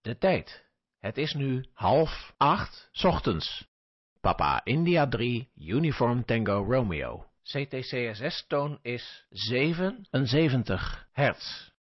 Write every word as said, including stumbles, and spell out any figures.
De tijd. Het is nu half acht 's ochtends. Papa India drie, Uniform Tango Romeo. C T C S S-toon is zevenenzeventig hertz.